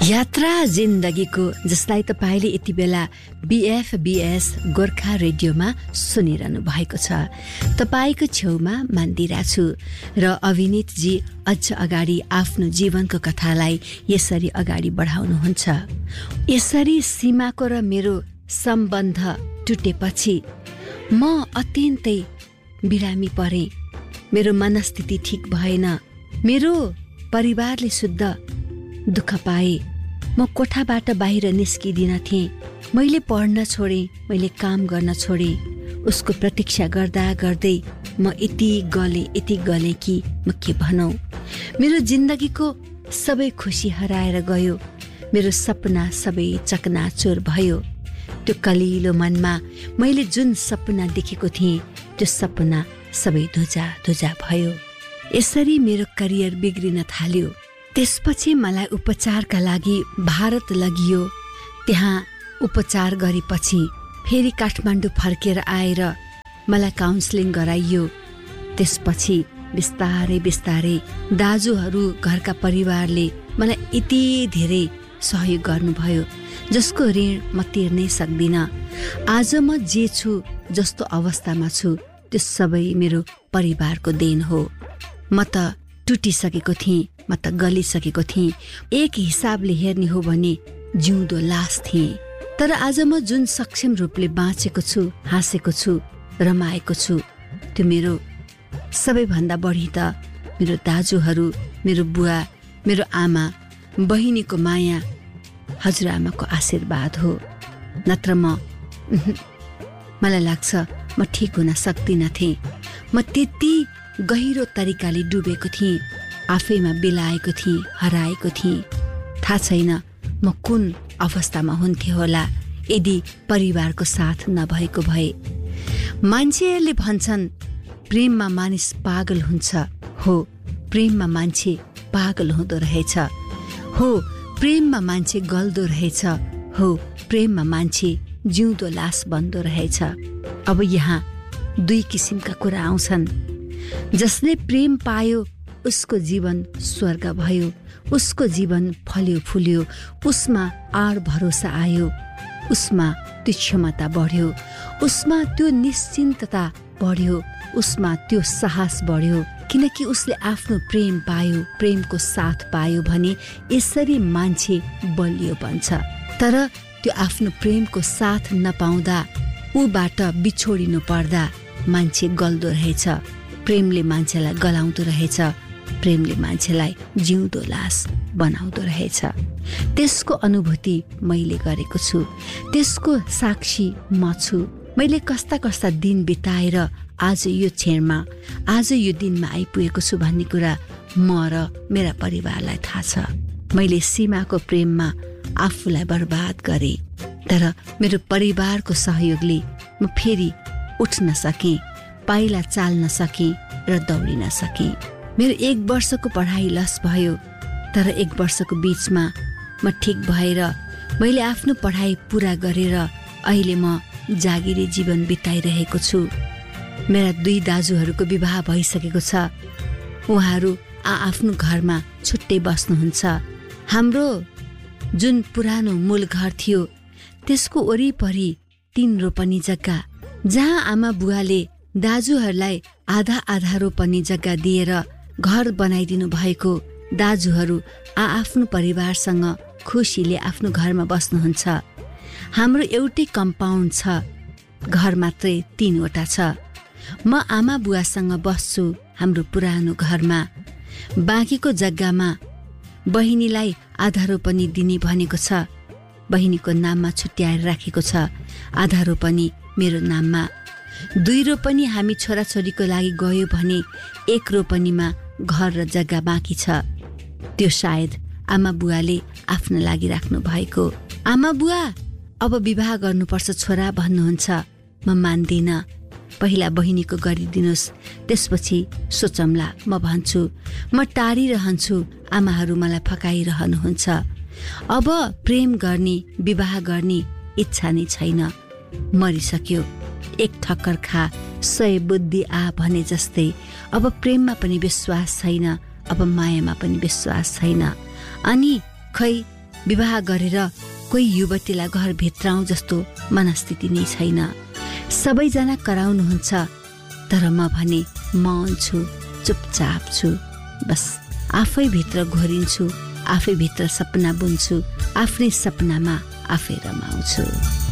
यात्रा जिन्दगीको, जसलाई तपाईले यति बेला BFBS गोर्खा रेडियोमा सुनिरहनु भएको छ। तपाईको छेउमा मन्दिरा छु र अभिनीतजी अझ अगाडि आफ्नो जीवनको कथालाई यसरी अगाडि बढाउनुहुन्छ। यसरी सीमाको र मेरो सम्बन्ध टुटेपछि म अत्यन्तै बिरामी परे। मेरो मनस्थिति ठिक भएन। मेरो परिवारले शुद्ध दुःख पाए। म कोठाबाट बाहिर निस्किदिन थिएँ। मैले पढ्न छोडेँ, मैले काम गर्न छोडेँ। उसको प्रतीक्षा गर्दा गर्दै म यति गलेँ कि म के भनौँ। मेरो जिन्दगीको सबै खुसी हराएर गयो। मेरो सपना सबै चकनाचुर भयो। त्यो कलिलो मनमा मैले जुन सपना देखेको थिएँ, त्यो सपना सबै धुजा भयो। यसरी मेरो करियर बिग्रिन थाल्यो। त्यसपछि मलाई उपचारका लागि भारत लगियो। त्यहाँ उपचार गरेपछि फेरि काठमाडौँ फर्केर आएर मलाई काउन्सिलिङ गराइयो। त्यसपछि बिस्तारै दाजुहरू, घरका परिवारले मलाई यति धेरै सहयोग गर्नुभयो, जसको ऋण म तिर्नै सक्दिनँ। आज म जे छु, जस्तो अवस्थामा छु, त्यो सबै मेरो परिवारको देन हो। म त टुटिसकेको थिएँ, म त गलिसकेको थिएँ। एक हिसाबले हेर्ने हो भने जिउँदो लास थिएँ। तर आज म जुन सक्षम रूपले बाँचेको छु, हाँसेको छु, रमाएको छु, त्यो मेरो सबैभन्दा बढी त मेरो दाजुहरू, मेरो बुवा, मेरो आमा, बहिनीको माया, हजुरआमाको आशीर्वाद हो। नत्र मलाई लाग्छ म ठिक हुन सक्दिनँ थिएँ। म त्यति गहिरो तरिकाले डुबेको थिएँ, आफैमा बेलाएको थिएँ, हराएको थिएँ। थाहा छैन म कुन अवस्थामा हुन्थेँ होला यदि परिवारको साथ नभएको भए। मान्छेहरूले भन्छन् प्रेममा मानिस पागल हुन्छ। हो, प्रेममा मान्छे पागल हुँदो रहेछ। हो, प्रेममा मान्छे गल्दो रहेछ। हो, प्रेममा मान्छे जिउँदो लास बन्दो रहेछ। अब यहाँ दुई किसिमका कुरा आउँछन्। जसले प्रेम पायो उसको जीवन स्वर्ग भयो। उसको जीवन फल्यो फुल्यो। उसमा आड भरोसा आयो। उसमा त्यो क्षमता बढ्यो। उसमा त्यो निश्चिन्तता बढ्यो। उसमा त्यो साहस बढ्यो। किनकि उसले आफ्नो प्रेम पायो, प्रेमको साथ पायो भने यसरी मान्छे बलियो बन्छ। तर त्यो आफ्नो प्रेमको साथ नपाउँदा, ऊबाट बिछोडिनु पर्दा मान्छे गल्दो रहेछ। प्रेमले मान्छेलाई गलाउँदो रहेछ। प्रेमले मान्छेलाई जिउँदो लास बनाउँदो रहेछ। त्यसको अनुभूति मैले गरेको छु। त्यसको साक्षी म छु। मैले कस्ता कस्ता दिन बिताएर आज यो क्षणमा, आज यो दिनमा आइपुगेको छु भन्ने कुरा म र मेरा परिवारलाई थाहा छ। मैले सीमाको प्रेममा आफूलाई बर्बाद गरेँ। तर मेरो परिवारको सहयोगले म फेरि उठ्न सकेँ, पाइला चाल्न सकेँ र दौडिन सकेँ। मेरो 1 वर्षको पढाइ लस भयो। तर 1 वर्षको बीचमा म ठिक भएर मैले आफ्नो पढाइ पुरा गरेर अहिले म जागिरी जीवन बिताइरहेको छु। मेरा 2 दाजुहरूको विवाह भइसकेको छ। उहाँहरू आफ्नो घरमा छुट्टै बस्नुहुन्छ। हाम्रो जुन पुरानो मूल घर थियो, त्यसको वरिपरि 3 रोपनी जग्गा, जहाँ आमा बुवाले दाजुहरूलाई आधा रोपनी जग्गा दिएर घर बनाइदिनु भएको। दाजुहरू आफ्नो परिवारसँग खुसीले आफ्नो घरमा बस्नुहुन्छ। हाम्रो एउटै कम्पाउन्ड छ, घर मात्रै 3 वटा छ। म आमा बुवासँग बस्छु हाम्रो पुरानो घरमा। बाँकीको जग्गामा बहिनीलाई आधा रोपनी दिने भनेको छ। बहिनीको नाममा छुट्याएर राखेको छ। आधा रोपनी मेरो नाममा। 2 रोपनी हामी छोराछोरीको लागि गयो भने 1 रोपनीमा घर र जग्गा बाँकी छ। त्यो सायद आमा बुवाले आफ्नो लागि राख्नु भएको। आमा बुवा अब विवाह गर्नुपर्छ छोरा भन्नुहुन्छ। म मान्दिनँ। पहिला बहिनीको गरिदिनुहोस्, त्यसपछि सोचम्ला म भन्छु। म टाढिरहन्छु। आमाहरू मलाई फकाइरहनुहुन्छ। अब प्रेम गर्ने, विवाह गर्ने इच्छा नै छैन। मरिसक्यो। 1 ठक्कर खा 100 बुद्धि आ भने जस्तै अब प्रेममा पनि विश्वास छैन। अब मायामा पनि विश्वास छैन। अनि खै विवाह गरेर कोही युवतीलाई घर भित्राउँ जस्तो मनस्थिति नै छैन। सबैजना कराउनुहुन्छ, तर म भने मौन छु, चुपचाप छु। बस आफै भित्र घोरिन्छु, आफै भित्र सपना बुन्छु, आफ्नै सपनामा आफै रमाउँछु।